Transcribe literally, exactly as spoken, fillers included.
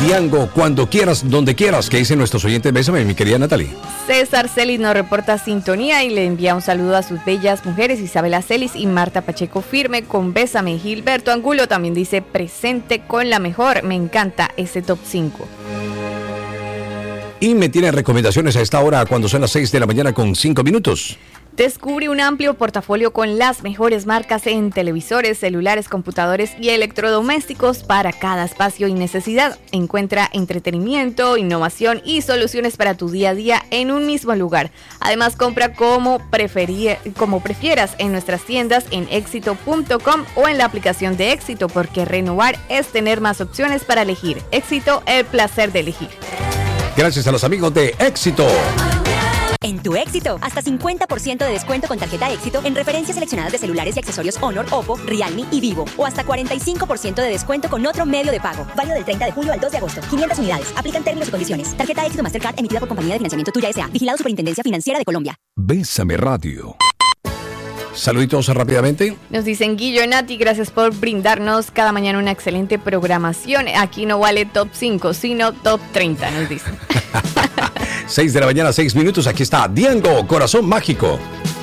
Diango, cuando quieras, donde quieras, que dicen nuestros oyentes. Bésame, mi querida Natalie. César Celis nos reporta sintonía y le envía un saludo a sus bellas mujeres Isabela Celis y Marta Pacheco Firme con Bésame. Gilberto Angulo también dice presente con la mejor. Me encanta ese top cinco. Y me tiene recomendaciones a esta hora cuando son las seis de la mañana con cinco minutos. Descubre un amplio portafolio con las mejores marcas en televisores, celulares, computadores y electrodomésticos para cada espacio y necesidad. Encuentra entretenimiento, innovación y soluciones para tu día a día en un mismo lugar. Además, compra como, preferie, como prefieras en nuestras tiendas en éxito punto com o en la aplicación de Éxito, porque renovar es tener más opciones para elegir. Éxito, el placer de elegir. Gracias a los amigos de Éxito. En tu Éxito, hasta cincuenta por ciento de descuento con tarjeta Éxito en referencias seleccionadas de celulares y accesorios Honor, Oppo, Realme y Vivo. O hasta cuarenta y cinco por ciento de descuento con otro medio de pago. Válido del treinta de julio al dos de agosto. quinientas unidades. Aplican términos y condiciones. Tarjeta Éxito Mastercard emitida por Compañía de Financiamiento Tuya S A. Vigilado Superintendencia Financiera de Colombia. Bésame Radio. Saluditos rápidamente. Nos dicen Guillo y Nati, gracias por brindarnos cada mañana una excelente programación. Aquí no vale top cinco, sino top treinta, nos dicen. seis de la mañana, seis minutos. Aquí está Diango, Corazón Mágico.